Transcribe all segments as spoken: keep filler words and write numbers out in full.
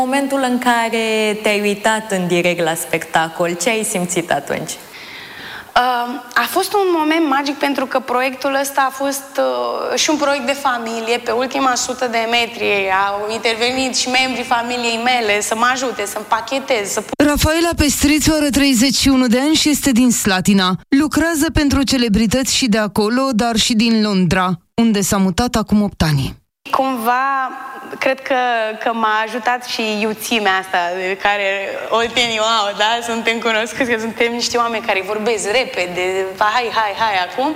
Momentul în care te-ai uitat în direct la spectacol, ce ai simțit atunci? A fost un moment magic pentru că proiectul ăsta a fost uh, și un proiect de familie. Pe ultima sută de metri au intervenit și membrii familiei mele să mă ajute, să împachetez, să... Rafaela Pestrițu are treizeci și unu de ani și este din Slatina. Lucrează pentru celebrități și de acolo, dar și din Londra, unde s-a mutat acum opt ani. Cumva, cred că, că m-a ajutat și iuțimea asta, de care oltenii, wow, da, suntem cunoscuți, că suntem niște oameni care vorbesc repede, hai, hai, hai, acum.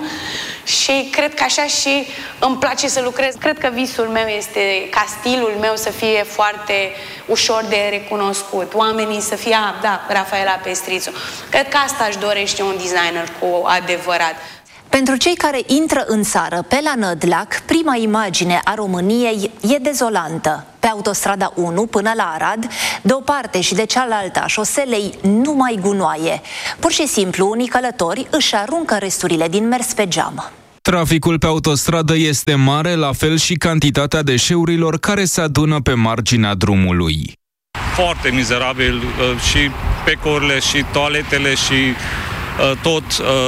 Și cred că așa și îmi place să lucrez. Cred că visul meu este ca stilul meu să fie foarte ușor de recunoscut. Oamenii să fie, ah, da, Rafaela Pestrițu. Cred că asta își dorește un designer cu adevărat. Pentru cei care intră în țară pe la Nădlac, prima imagine a României e dezolantă. Pe autostrada unu până la Arad, de o parte și de cealaltă a șoselei, numai gunoaie. Pur și simplu, unii călători își aruncă resturile din mers pe geam. Traficul pe autostradă este mare, la fel și cantitatea deșeurilor care se adună pe marginea drumului. Foarte mizerabil, și pecourile, și toaletele, și tot...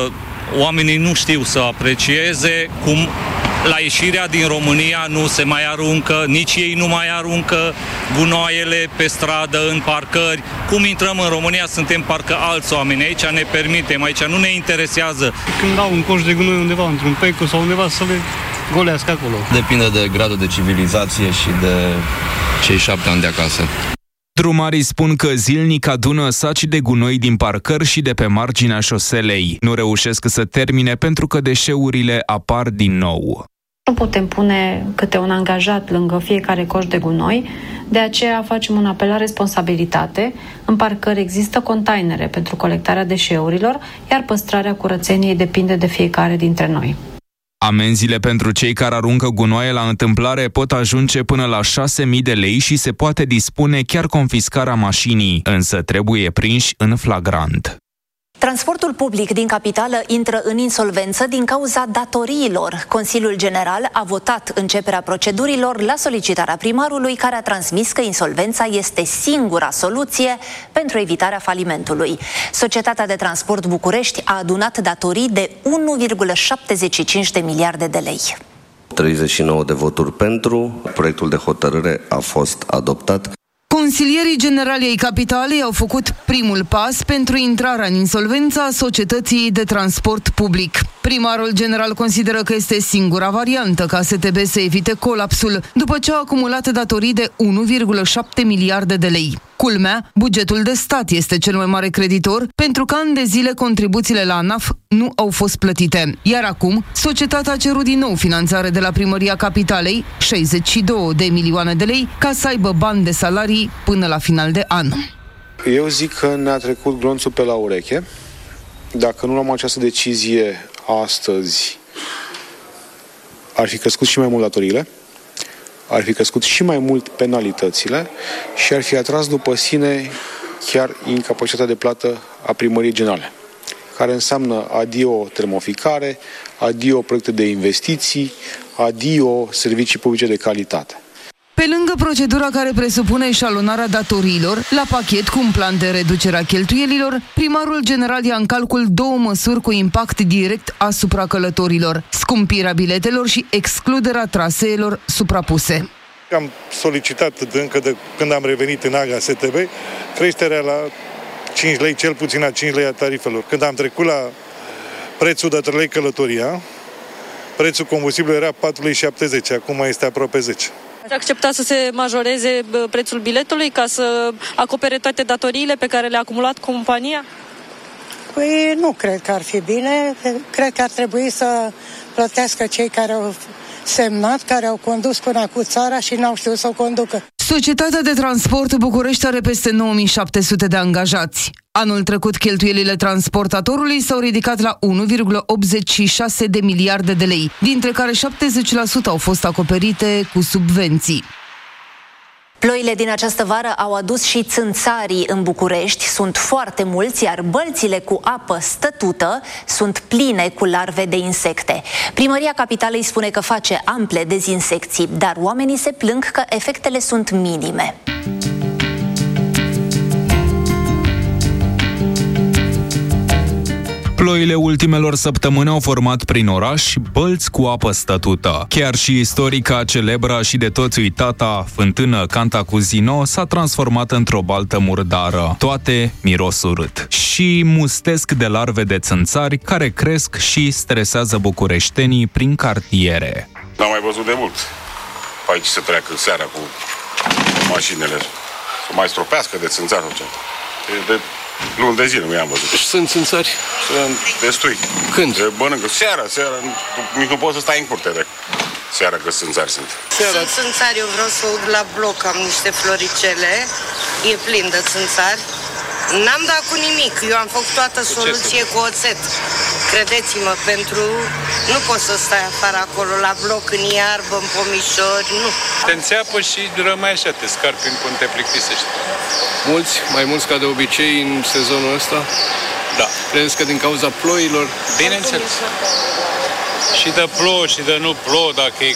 Oamenii nu știu să aprecieze cum la ieșirea din România nu se mai aruncă, nici ei nu mai aruncă gunoaiele pe stradă, în parcări. Cum intrăm în România, suntem parcă alți oameni. Aici ne permitem, aici nu ne interesează. Când au un coș de gunoi undeva, într-un pecu sau undeva, să le golească acolo. Depinde de gradul de civilizație și de cei șapte ani de acasă. Drumarii spun că zilnic adună saci de gunoi din parcări și de pe marginea șoselei. Nu reușesc să termine pentru că deșeurile apar din nou. Nu putem pune câte un angajat lângă fiecare coș de gunoi, de aceea facem un apel la responsabilitate. În parcări există containere pentru colectarea deșeurilor, iar păstrarea curățeniei depinde de fiecare dintre noi. Amenziile pentru cei care aruncă gunoaie la întâmplare pot ajunge până la șase mii de lei și se poate dispune chiar confiscarea mașinii, însă trebuie prinși în flagrant. Transportul public din capitală intră în insolvență din cauza datoriilor. Consiliul General a votat începerea procedurilor la solicitarea primarului, care a transmis că insolvența este singura soluție pentru evitarea falimentului. Societatea de Transport București a adunat datorii de unu virgulă șaptezeci și cinci de miliarde de lei. treizeci și nouă de voturi pentru, proiectul de hotărâre a fost adoptat. Consilierii generali ai capitalei au făcut primul pas pentru intrarea în insolvență a societății de transport public. Primarul general consideră că este singura variantă ca S T B să evite colapsul, după ce a acumulat datorii de unu virgulă șapte miliarde de lei. Culmea, bugetul de stat este cel mai mare creditor, pentru că ani de zile contribuțiile la ANAF nu au fost plătite. Iar acum, societatea a cerut din nou finanțare de la Primăria Capitalei, șaizeci și două de milioane de lei, ca să aibă bani de salarii până la final de an. Eu zic că ne-a trecut glonțul pe la ureche. Dacă nu luăm această decizie astăzi, ar fi crescut și mai mult datoriile, ar fi crescut și mai mult penalitățile și ar fi atras după sine chiar incapacitatea de plată a primăriei generale, care înseamnă adio termoficare, adio proiecte de investiții, adio servicii publice de calitate. Pe lângă procedura care presupune eșalonarea datoriilor, la pachet cu un plan de reducere a cheltuielilor, primarul general ia în calcul două măsuri cu impact direct asupra călătorilor: scumpirea biletelor și excluderea traseelor suprapuse. Am solicitat de încă de când am revenit în Aga S T B creșterea la cinci lei, cel puțin la cinci lei a tarifelor. Când am trecut la prețul de trei lei călătoria, prețul combustibilului era patru lei șaptezeci, acum este aproape zece. Ați acceptat să se majoreze prețul biletului ca să acopere toate datoriile pe care le-a acumulat compania? Păi nu cred că ar fi bine. Cred că ar trebui să plătească cei care au semnat, care au condus până acum țara și n-au știut să o conducă. Societatea de Transport București are peste nouă mii șapte sute de angajați. Anul trecut, cheltuielile transportatorului s-au ridicat la unu virgulă optzeci și șase de miliarde de lei, dintre care șaptezeci la sută au fost acoperite cu subvenții. Ploile din această vară au adus și țânțarii în București. Sunt foarte mulți, iar bălțile cu apă stătută sunt pline cu larve de insecte. Primăria Capitalei spune că face ample dezinsecții, dar oamenii se plâng că efectele sunt minime. Ploile ultimelor săptămâni au format prin oraș bălți cu apă stătută. Chiar și istorica celebră și de toți uitata fântână Cantacuzino s-a transformat într-o baltă murdară. Toate miros urât. Și mustesc de larve de țânțari care cresc și stresează bucureștenii prin cartiere. N-am mai văzut de mult. Pe aici se treacă seara cu mașinile. Să mai stropească de țânțari. De luni de zile nu i-am văzut. Sunt țânțari? Sunt destui. Când? De bănâncă. Seara, seara. Nici nu poți să stai în curte de seara că țânțari sunt. Seara. Sunt țânțari, eu vreau să urc la bloc, am niște floricele. E plin de țânțari. N-am dat cu nimic, eu am făcut toată soluție cu oțet. Credeți-mă, pentru... Nu poți să stai afară acolo, la bloc, în iarbă, în pomișori, nu. Te înțeapă și rămâi așa, te scarpi până te plictisești. Mulți, mai mulți ca de obicei în sezonul ăsta? Da. Credeți că din cauza ploilor? Bineînțeles. Și de plouă și de nu plouă, dacă e